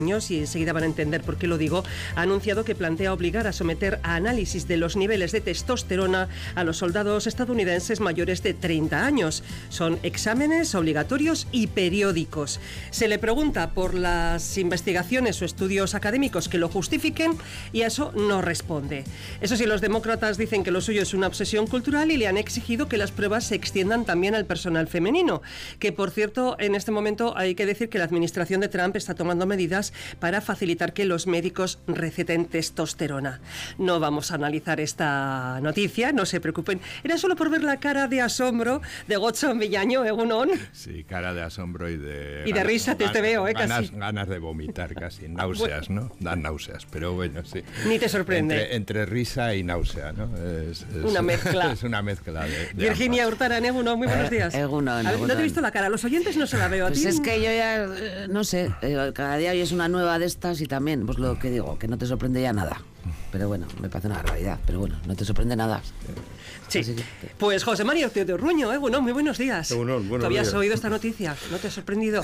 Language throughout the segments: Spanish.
y enseguida van a entender por qué lo digo, ha anunciado que plantea obligar a someter a análisis de los niveles de testosterona a los soldados estadounidenses mayores de 30 años. Son exámenes obligatorios y periódicos. Se le pregunta por las investigaciones o estudios académicos que lo justifiquen y a eso no responde. Eso sí, los demócratas dicen que lo suyo es una obsesión cultural y le han exigido que las pruebas se extiendan también al personal femenino, que por cierto, en este momento hay que decir que la administración de Trump está tomando medidas para facilitar que los médicos receten testosterona. No vamos a analizar esta noticia, no se preocupen. Era solo por ver la cara de asombro de Gotzon Villaño, Egunon. Sí, cara de asombro y de risa, te veo, casi. Ganas de vomitar, casi. Náuseas, bueno. ¿No? Dan náuseas, pero bueno, sí. Ni te sorprende. Entre risa y náusea, ¿no? Es una mezcla. Es una mezcla de Virginia Hurtaran, Egunon, muy buenos días. Egunon. No te he visto la cara, a los oyentes no se la veo. A pues ti. Es que yo ya, no sé, cada día oyes una nueva de estas y también, pues lo que digo, que no te sorprende ya nada. Pero bueno, me parece una barbaridad, pero bueno, no te sorprende nada. Sí, pues José María Ortega de Ruño, bueno, muy buenos días. ¿Tú habías oído esta noticia? ¿No te ha sorprendido?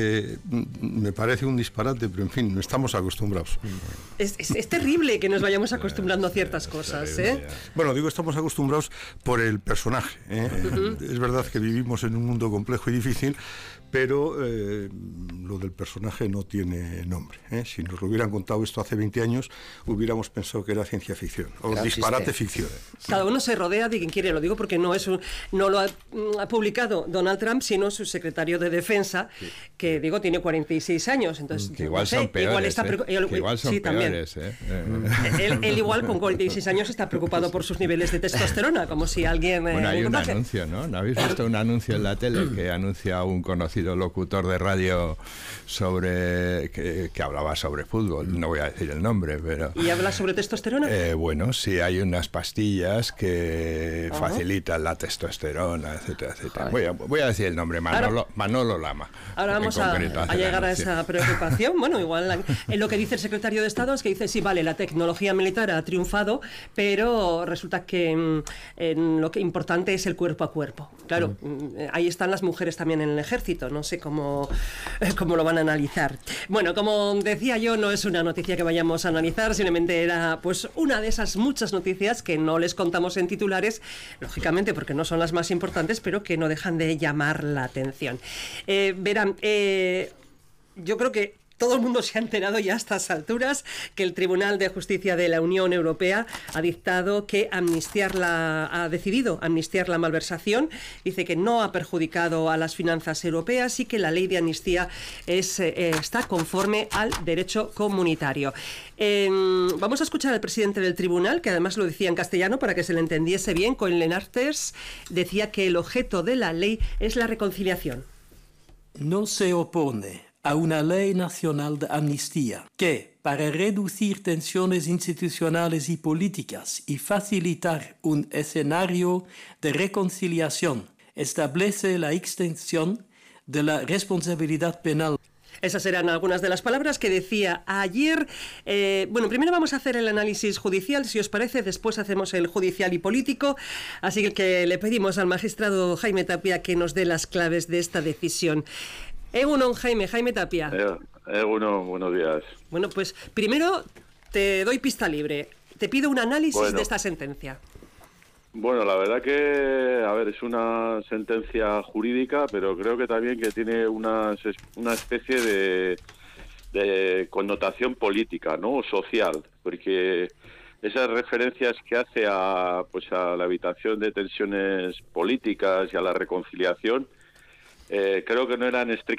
Me parece un disparate, pero en fin, no estamos acostumbrados. Es terrible que nos vayamos acostumbrando a ciertas cosas, ¿eh? Bueno, digo, estamos acostumbrados por el personaje, ¿eh? Es verdad que vivimos en un mundo complejo y difícil, pero lo del personaje no tiene nombre, ¿eh? Si nos lo hubieran contado esto hace 20 años, hubiéramos pensado que era ciencia ficción, o claro, disparate ficción. Cada uno se rodea de quien quiere, lo digo porque no lo ha publicado Donald Trump, sino su secretario de Defensa, que digo, tiene 46 años, entonces que igual no sé, son peores, igual son peores, él igual con 46 años está preocupado por sus niveles de testosterona, como si alguien... Bueno, hay un anuncio, ¿no? ¿No habéis visto un anuncio en la tele que anuncia a un conocido locutor de radio sobre que hablaba sobre fútbol? No voy a decir el nombre, pero... ¿Y habla sobre testosterona? Bueno, sí, hay unas pastillas que facilitan la testosterona, etcétera, etcétera. Voy a decir el nombre, Manolo Lama. Ahora vamos a llegar a esa preocupación. Bueno, igual en lo que dice el secretario de Estado es que dice, sí, vale, la tecnología militar ha triunfado, pero resulta que lo que importante es el cuerpo a cuerpo. Claro, ahí están las mujeres también en el ejército, no sé cómo lo van a analizar. Bueno, como decía yo, no es una noticia que vayamos a analizar, simplemente era pues una de esas muchas noticias que no les contamos en titulares, lógicamente porque no son las más importantes, pero que no dejan de llamar la atención. Verán, yo creo que todo el mundo se ha enterado ya a estas alturas que el Tribunal de Justicia de la Unión Europea ha decidido amnistiar la malversación. Dice que no ha perjudicado a las finanzas europeas y que la ley de amnistía está conforme al derecho comunitario. Vamos a escuchar al presidente del tribunal, que además lo decía en castellano para que se le entendiese bien. Cohen Lenarters decía que el objeto de la ley es la reconciliación. No se opone a una ley nacional de amnistía que, para reducir tensiones institucionales y políticas y facilitar un escenario de reconciliación, establece la extensión de la responsabilidad penal. Esas eran algunas de las palabras que decía ayer. Bueno, primero vamos a hacer el análisis judicial, si os parece, después hacemos el judicial y político. Así que le pedimos al magistrado Jaime Tapia que nos dé las claves de esta decisión. Egunon, Jaime Tapia. Egunon, buenos días. Bueno, pues primero te doy pista libre. Te pido un análisis de esta sentencia. Bueno, la verdad que, a ver, es una sentencia jurídica, pero creo que también que tiene una especie de connotación política, ¿no? O social, porque esas referencias que hace a la evitación de tensiones políticas y a la reconciliación, creo que no eran